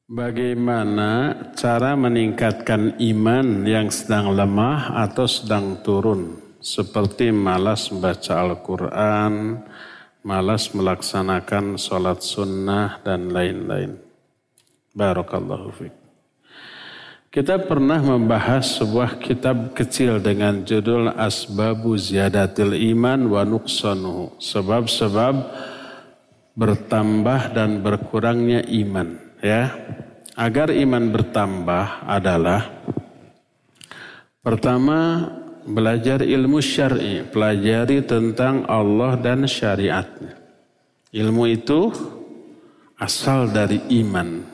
Bagaimana cara meningkatkan iman yang sedang lemah atau sedang turun, seperti malas membaca Al-Quran, malas melaksanakan sholat sunnah, dan lain-lain. Barakallahu fiik. Kita pernah membahas sebuah kitab kecil dengan judul Asbabu Ziyadatil Iman wa Nuqsanuhu, sebab-sebab bertambah dan berkurangnya iman. Ya, agar iman bertambah adalah pertama belajar ilmu syar'i, pelajari tentang Allah dan syariatnya. Ilmu itu asal dari iman.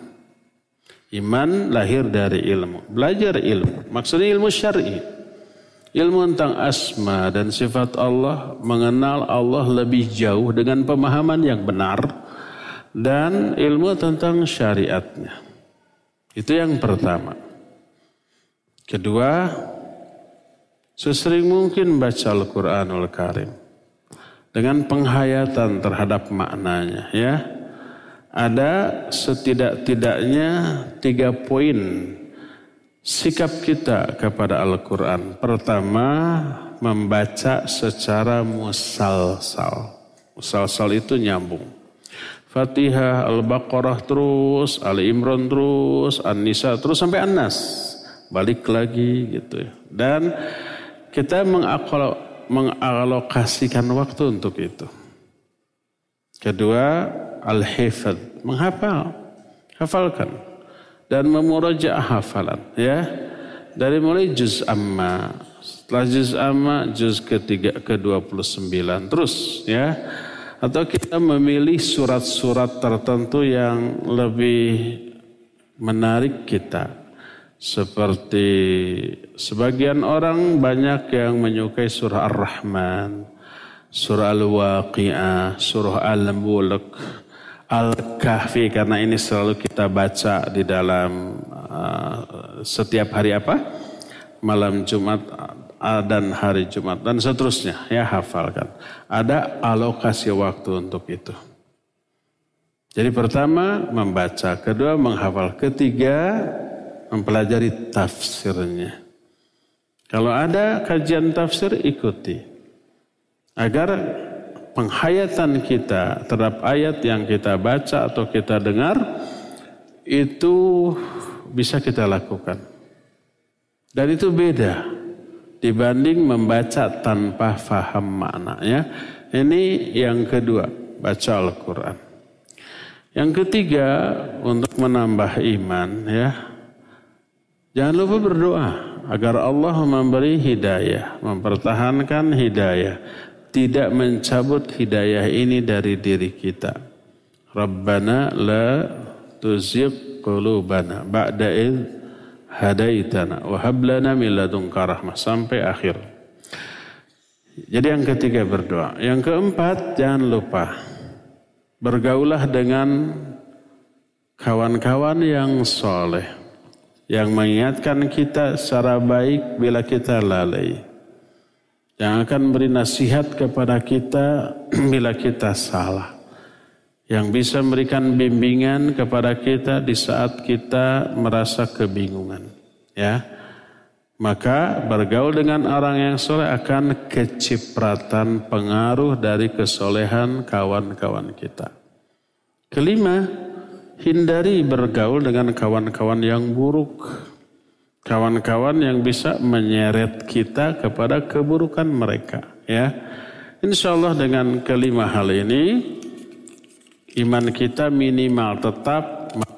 Iman lahir dari ilmu. Belajar ilmu, maksudnya ilmu syar'i. Ilmu tentang asma dan sifat Allah, mengenal Allah lebih jauh dengan pemahaman yang benar. Dan ilmu tentang syariatnya. Itu yang pertama. Kedua, sesering mungkin baca Al-Quranul Karim dengan penghayatan terhadap maknanya. Ya, ada setidak-tidaknya 3 poin sikap kita kepada Al-Quran. Pertama, membaca secara musalsal. Musalsal itu nyambung. Fatihah, Al-Baqarah terus, Ali Imran terus, An-Nisa terus sampai An-Nas. Balik lagi gitu ya. Dan kita mengalokasikan waktu untuk itu. Kedua, Al-Hifadz, menghafal. Hafalkan. Dan memurajaah hafalan. Ya. Dari mulai juz amma. Setelah juz amma, juz ke-29. Terus ya. Atau kita memilih surat-surat tertentu yang lebih menarik kita. Seperti sebagian orang banyak yang menyukai surah Ar-Rahman, surah Al-Waqi'ah, surah Al-Mulk, Al-Kahfi. Karena ini selalu kita baca di dalam setiap hari apa? Malam Jumat dan hari Jumat dan seterusnya, ya, hafalkan. Ada alokasi waktu untuk itu. Jadi pertama membaca, kedua menghafal, ketiga mempelajari tafsirnya. Kalau ada kajian tafsir ikuti. Agar penghayatan kita terhadap ayat yang kita baca atau kita dengar itu bisa kita lakukan. Dan itu beda dibanding membaca tanpa faham maknanya. Ini yang kedua, baca Al-Quran. Yang ketiga, untuk menambah iman, ya, jangan lupa berdoa agar Allah memberi hidayah, mempertahankan hidayah, tidak mencabut hidayah ini dari diri kita. Rabbana la tuzigh qulubana ba'da idh hadaitana wa hab lana min ladunka rahmah, sampai akhir. Jadi yang ketiga berdoa. Yang keempat, jangan lupa bergaulah dengan kawan-kawan yang soleh, yang mengingatkan kita secara baik bila kita lalai, yang akan beri nasihat kepada kita bila kita salah, yang bisa memberikan bimbingan kepada kita di saat kita merasa kebingungan. Ya, maka bergaul dengan orang yang soleh akan kecipratan pengaruh dari kesolehan kawan-kawan kita. Kelima, hindari bergaul dengan kawan-kawan yang buruk. Kawan-kawan yang bisa menyeret kita kepada keburukan mereka. Ya, insya Allah dengan kelima hal ini, iman kita minimal tetap